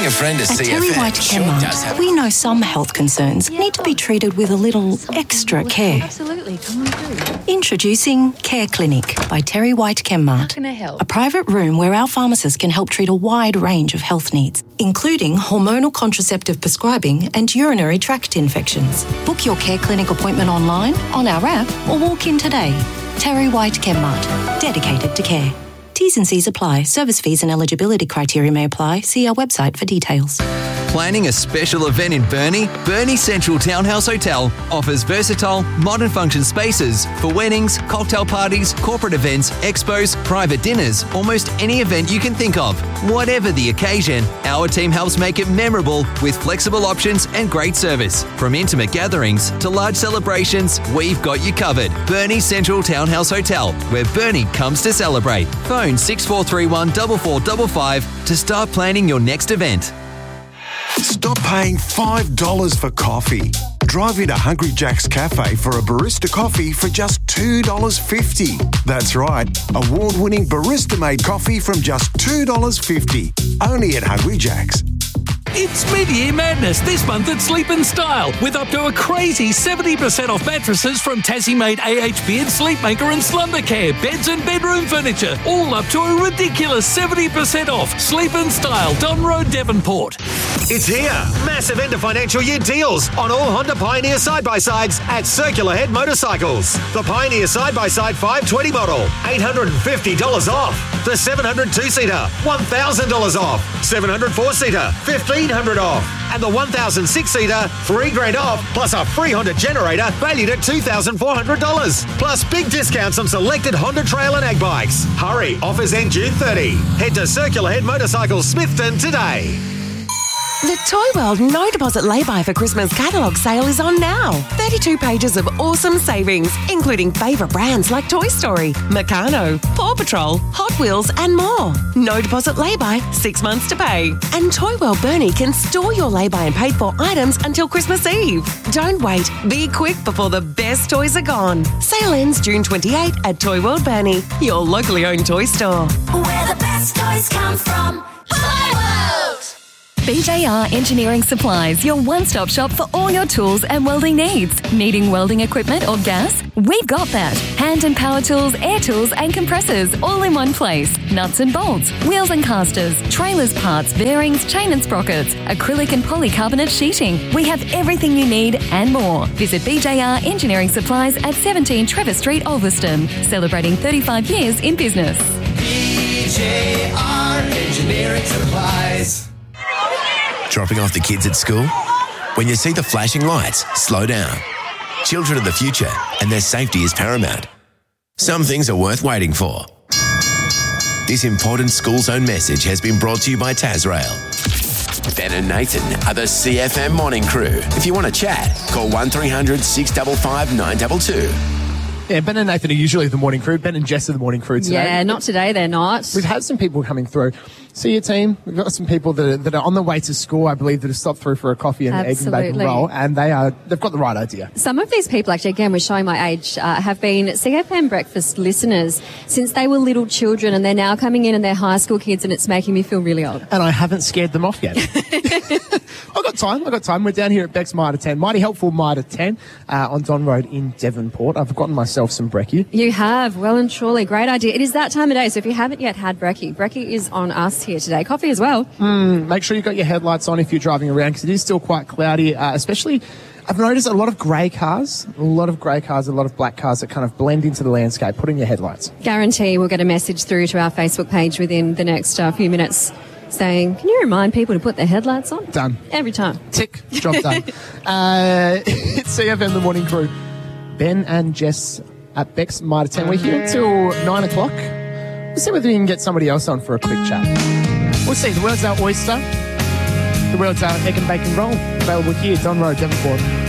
Having a friend at Terry CFM White sure Chemmart, does have... we know some health concerns need to be treated with a little extra care. Absolutely, come on through. Introducing Care Clinic by Terry White Chemmart. How can I help? A private room where our pharmacists can help treat a wide range of health needs, including hormonal contraceptive prescribing and urinary tract infections. Book your Care Clinic appointment online, on our app, or walk in today. Terry White Chemmart, dedicated to care. T's and C's apply. Service fees and eligibility criteria may apply. See our website for details. Planning a special event in Burnie? Burnie Central Townhouse Hotel offers versatile, modern function spaces for weddings, cocktail parties, corporate events, expos, private dinners, almost any event you can think of. Whatever the occasion, our team helps make it memorable with flexible options and great service. From intimate gatherings to large celebrations, we've got you covered. Burnie Central Townhouse Hotel, where Burnie comes to celebrate. Phone 6431 4455 to start planning your next event. Stop paying $5 for coffee. Drive into Hungry Jack's Cafe for a barista coffee for just $2.50. That's right, award-winning barista-made coffee from just $2.50. Only at Hungry Jack's. It's mid-year madness this month at Sleep & Style with up to a crazy 70% off mattresses from Tassie-made AHP and Sleepmaker and Slumbercare, beds and bedroom furniture, all up to a ridiculous 70% off. Sleep & Style, Don Road, Devonport. It's here. Massive end of financial year deals on all Honda Pioneer side-by-sides at Circular Head Motorcycles. The Pioneer side-by-side 520 model, $850 off. The 700 two-seater, $1,000 off. 700 four-seater, $1,500 off. And the 1,000 six-seater, $3,000 off, plus a free Honda generator valued at $2,400. Plus big discounts on selected Honda Trail and Ag bikes. Hurry, offers end June 30. Head to Circular Head Motorcycles Smithton today. The Toy World No Deposit Lay-By for Christmas catalogue sale is on now. 32 pages of awesome savings, including favourite brands like Toy Story, Meccano, Paw Patrol, Hot Wheels and more. No deposit lay-by, 6 months to pay. And Toy World Burnie can store your lay-by and paid for items until Christmas Eve. Don't wait. Be quick before the best toys are gone. Sale ends June 28 at Toy World Burnie, your locally owned toy store. Where the best toys come from. Toy World! BJR Engineering Supplies, your one-stop shop for all your tools and welding needs. Needing welding equipment or gas? We've got that. Hand and power tools, air tools and compressors all in one place. Nuts and bolts, wheels and casters, trailers parts, bearings, chain and sprockets, acrylic and polycarbonate sheeting. We have everything you need and more. Visit BJR Engineering Supplies at 17 Trevor Street, Ulverston. Celebrating 35 years in business. BJR Engineering Supplies. Dropping off the kids at school? When you see the flashing lights, slow down. Children are the future, and their safety is paramount. Some things are worth waiting for. This important school zone message has been brought to you by Tasrail. Ben and Nathan are the CFM morning crew. If you want to chat, call 1300 655 922. Yeah, Ben and Nathan are usually the morning crew. Ben and Jess are the morning crew today. Yeah, not today, they're not. We've had some people coming through. See your team. We've got some people that are on the way to school, I believe, that have stopped through for a coffee and an egg and bacon roll, and they've got the right idea. Some of these people, actually, again, we're showing my age, have been CFM breakfast listeners since they were little children, and they're now coming in and they're high school kids, and it's making me feel really old. And I haven't scared them off yet. I've got time. We're down here at Beck's Mitre 10, Mighty Helpful Mitre 10 on Don Road in Devonport. I've gotten myself some brekkie. You have, well and truly. Great idea. It is that time of day, so if you haven't yet had brekkie is on us here today. Coffee as well. Make sure you've got your headlights on if you're driving around, because it is still quite cloudy, especially... I've noticed a lot of grey cars, a lot of black cars that kind of blend into the landscape. Put in your headlights. Guarantee we'll get a message through to our Facebook page within the next few minutes saying, can you remind people to put their headlights on? Done. Every time. Tick. Job done. It's CFM The Morning Crew. Ben and Jess at Beck's Mitre 10. We're here until 9 o'clock. We'll see whether we can get somebody else on for a quick chat. We'll see. The words are oyster. The words are egg and bacon roll. Available here, Don Road, Devonport.